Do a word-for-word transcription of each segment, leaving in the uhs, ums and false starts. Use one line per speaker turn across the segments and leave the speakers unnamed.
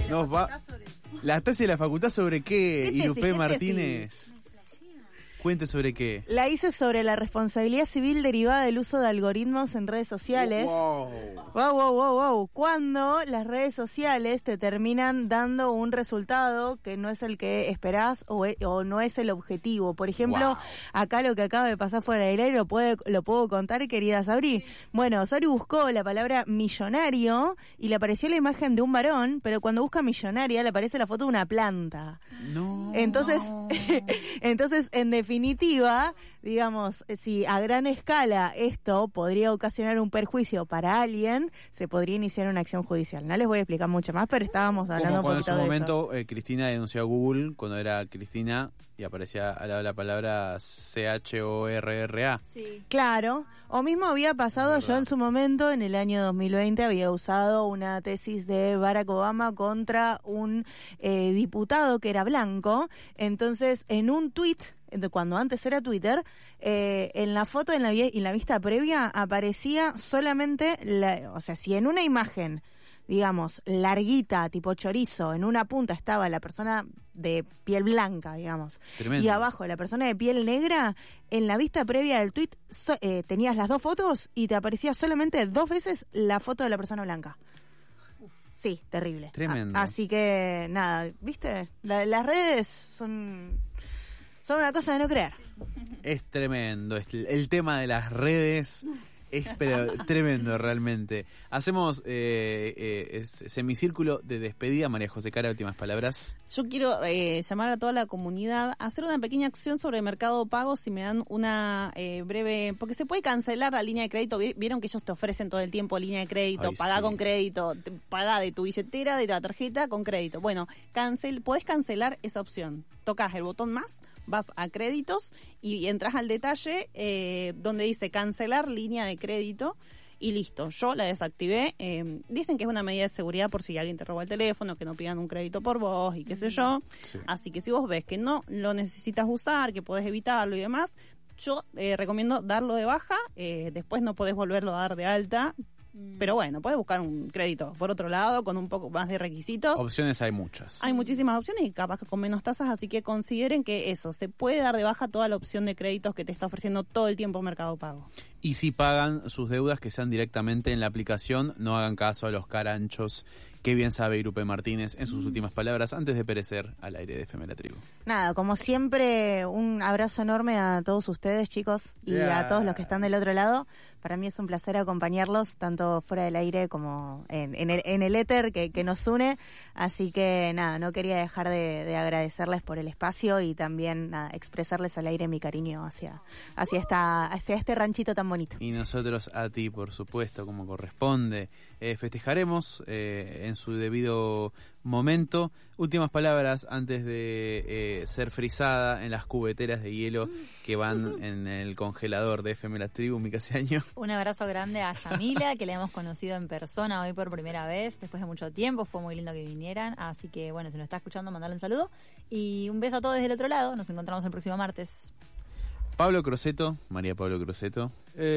Nos va... La tesis de la facultad sobre qué,
¿Qué
Irupé
tesis?
Martínez. Cuente sobre qué.
La hice sobre la responsabilidad civil derivada del uso de algoritmos en redes sociales.
Wow.
Wow, wow, wow, wow. Cuando las redes sociales te terminan dando un resultado que no es el que esperás o, e, o no es el objetivo. Por ejemplo, wow. acá lo que acaba de pasar fuera del aire lo, puede, lo puedo contar, querida Sabri. Bueno, Sabri buscó la palabra millonario y le apareció la imagen de un varón, pero cuando busca millonaria le aparece la foto de una planta.
No.
Entonces, entonces en definitiva, definitiva, digamos, si a gran escala esto podría ocasionar un perjuicio para alguien, se podría iniciar una acción judicial. No les voy a explicar mucho más, pero estábamos hablando
Como
un poquito
de eso.
En
su momento eh, Cristina denunció a Google cuando era Cristina y aparecía al lado la palabra C H O R R A.
Sí. Claro, o mismo había pasado, yo en su momento, en el año dos mil veinte, había usado una tesis de Barack Obama contra un eh, diputado que era blanco. Entonces, en un tuit, cuando antes era Twitter, eh, en la foto, en la, en la vista previa, aparecía solamente, la, o sea, si en una imagen, digamos, larguita, tipo chorizo, en una punta estaba la persona de piel blanca, digamos, Tremendo. Y abajo la persona de piel negra, en la vista previa del tweet so, eh, tenías las dos fotos y te aparecía solamente dos veces la foto de la persona blanca. Sí, terrible.
Tremendo.
A, así que, nada, ¿viste? La, las redes son... Son una cosa de no creer.
Es tremendo. El tema de las redes es pero, tremendo realmente. Hacemos eh, eh, semicírculo de despedida. María José Cara, últimas palabras.
Yo quiero eh, llamar a toda la comunidad a hacer una pequeña acción sobre Mercado Pago, si me dan una eh, breve... Porque se puede cancelar la línea de crédito. Vieron que ellos te ofrecen todo el tiempo línea de crédito, Ay, pagá sí. con crédito, pagá de tu billetera, de la tarjeta con crédito. Bueno, cancel, podés cancelar esa opción. Tocas el botón más, vas a créditos y entras al detalle eh, donde dice cancelar línea de crédito y listo. Yo la desactivé. Eh, dicen que es una medida de seguridad por si alguien te roba el teléfono, que no pidan un crédito por vos y qué sé yo. Sí. Así que si vos ves que no lo necesitas usar, que podés evitarlo y demás, yo eh, recomiendo darlo de baja. Eh, después no podés volverlo a dar de alta. Pero bueno, puedes buscar un crédito por otro lado con un poco más de requisitos.
Opciones hay muchas.
Hay muchísimas opciones y capaz que con menos tasas, así que consideren que eso, se puede dar de baja toda la opción de créditos que te está ofreciendo todo el tiempo Mercado Pago.
Y si pagan sus deudas que sean directamente en la aplicación, no hagan caso a los caranchos. Qué bien sabe Irupé Martínez en sus últimas palabras antes de perecer al aire de F M La Tribu.
Nada, como siempre, un abrazo enorme a todos ustedes, chicos, y yeah. a todos los que están del otro lado. Para mí es un placer acompañarlos, tanto fuera del aire como en, en, el, en el éter que, que nos une. Así que nada, no quería dejar de, de agradecerles por el espacio y también nada, expresarles al aire mi cariño hacia, hacia, esta, hacia este ranchito tan bonito.
Y nosotros a ti, por supuesto, como corresponde. Eh, festejaremos eh, en su debido momento. Últimas palabras antes de eh, ser frisada en las cubeteras de hielo que van en el congelador de F M La Tribu, mi Caseaño.
Un abrazo grande a Yamila, que le hemos conocido en persona hoy por primera vez, después de mucho tiempo. Fue muy lindo que vinieran, así que bueno, si nos está escuchando, mandarle un saludo y un beso a todos desde el otro lado. Nos encontramos el próximo martes.
Pablo Croceto, María Pablo Croceto.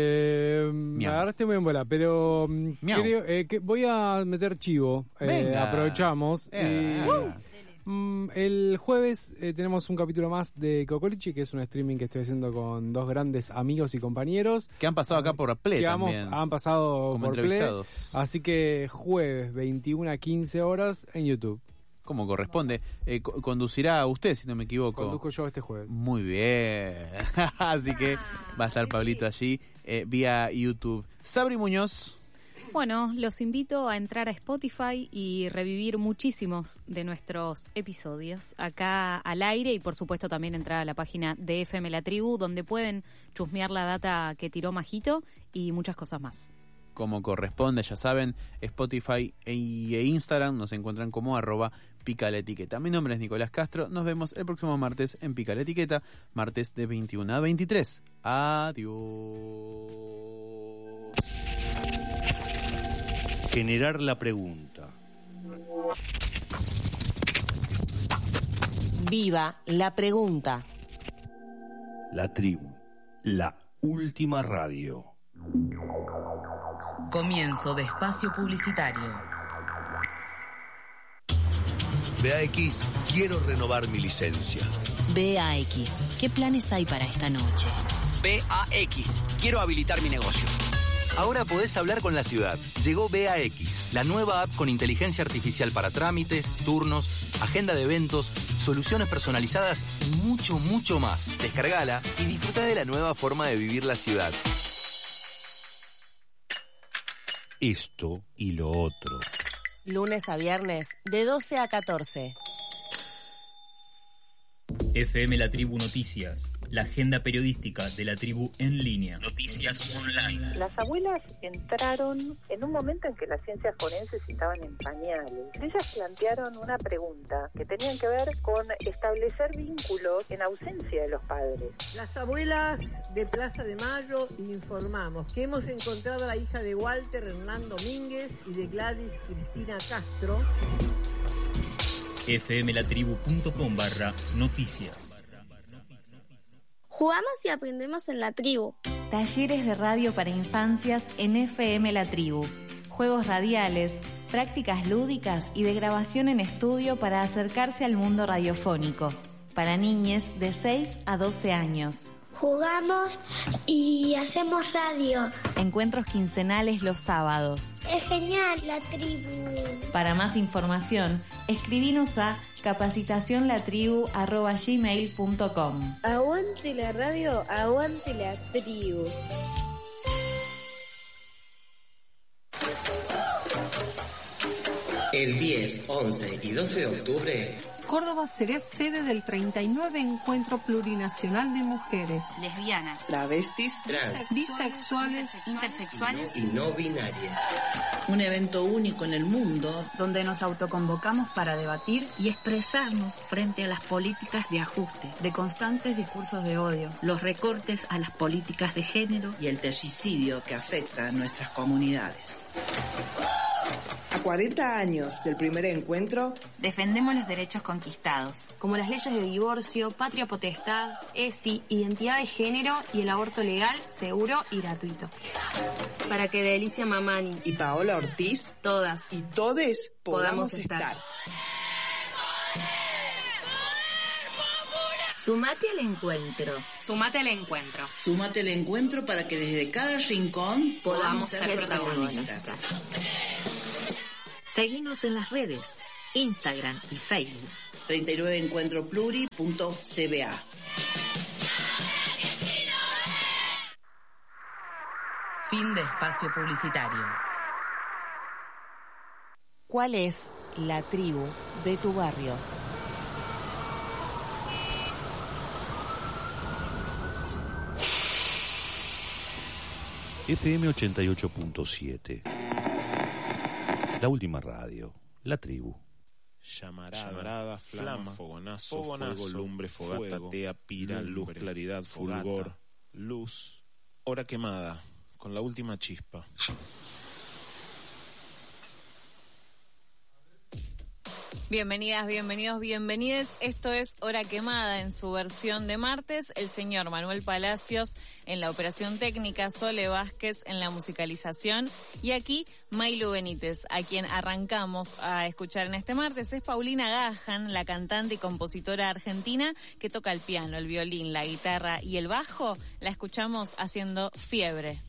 Eh, me agarraste muy en bola, pero creo, eh, que voy a meter chivo. Eh, aprovechamos. Eh, eh, mm, el jueves eh, tenemos un capítulo más de Cocolichi, que es un streaming que estoy haciendo con dos grandes amigos y compañeros.
Que han pasado acá por Play también.
Hemos, han pasado
como
por Play. Así que jueves, veintiuna a quince horas en YouTube.
Como corresponde. Eh, co- conducirá usted, si no me equivoco.
Conduzco yo este jueves.
Muy bien. Así que va a estar Pablito allí eh, vía YouTube. Sabri Muñoz.
Bueno, los invito a entrar a Spotify y revivir muchísimos de nuestros episodios acá al aire y por supuesto también entrar a la página de F M La Tribu, donde pueden chusmear la data que tiró Majito y muchas cosas más.
Como corresponde, ya saben, Spotify e, e Instagram nos encuentran como arroba Pica la Etiqueta. Mi nombre es Nicolás Castro, nos vemos el próximo martes en Pica la Etiqueta, martes de veintiuna a veintitrés. Adiós.
Generar la pregunta.
Viva la pregunta.
La Tribu, la última radio.
Comienzo de espacio publicitario.
B A X, quiero renovar mi licencia.
B A X, ¿qué planes hay para esta noche?
B A X, quiero habilitar mi negocio.
Ahora podés hablar con la ciudad. Llegó B A X, la nueva app con inteligencia artificial para trámites, turnos, agenda de eventos, soluciones personalizadas y mucho, mucho más. Descargala y disfruta de la nueva forma de vivir la ciudad.
Esto y lo otro.
Lunes a viernes, de doce a catorce.
F M La Tribu Noticias, la agenda periodística de la tribu en línea. Noticias online.
Las abuelas entraron en un momento en que las ciencias forenses estaban en pañales. Ellas plantearon una pregunta que tenían que ver con establecer vínculos en ausencia de los padres.
Las abuelas de Plaza de Mayo informamos que hemos encontrado a la hija de Walter Hernán Domínguez y de Gladys Cristina Castro.
fmlatribu.com barra noticias.
Jugamos y aprendemos en la tribu.
Talleres de radio para infancias en F M La Tribu. Juegos radiales, prácticas lúdicas y de grabación en estudio para acercarse al mundo radiofónico. Para niñes de seis a doce años.
Jugamos y hacemos radio.
Encuentros quincenales los sábados.
Es genial la tribu.
Para más información, escribinos a capacitacionlatribu arroba gmail punto com.
Aguante la radio, aguante la tribu.
El diez, once y doce de octubre,
Córdoba será sede del treinta y nueve Encuentro Plurinacional de Mujeres,
lesbianas,
travestis,
trans, bisexuales,
intersexuales
y no binarias.
Un evento único en el mundo
donde nos autoconvocamos para debatir y expresarnos frente a las políticas de ajuste, de constantes discursos de odio, los recortes a las políticas de género
y el terricidio que afecta a nuestras comunidades.
A cuarenta años del primer encuentro,
defendemos los derechos conquistados,
como las leyes de divorcio, patria potestad, E S I, identidad de género y el aborto legal, seguro y gratuito. Para que Delicia Mamani
y Paola Ortiz,
todas
y todes podamos, podamos estar. estar.
Sumate al encuentro.
Sumate al encuentro.
Sumate al encuentro para que desde cada rincón podamos, podamos ser protagonistas. protagonistas.
Seguinos en las redes, Instagram y Facebook.
treinta y nueve encuentro pluri punto c b a.
Fin de espacio publicitario. ¿Cuál es la tribu de tu barrio?
F M ochenta y ocho punto siete. La última radio, la tribu.
Llamarada, Llamarada flama, fogonazo, fogonazo, fuego, lumbre, fogata, fuego, tea, pira, lumbre, luz, claridad, fogata, fulgor, luz, hora quemada, con la última chispa.
Bienvenidas, bienvenidos, bienvenides. Esto es Hora Quemada en su versión de martes. El señor Manuel Palacios en la operación técnica, Sole Vázquez en la musicalización y aquí Mailu Benítez, a quien arrancamos a escuchar en este martes. Es Paulina Gahan, la cantante y compositora argentina que toca el piano, el violín, la guitarra y el bajo. La escuchamos haciendo Fiebre.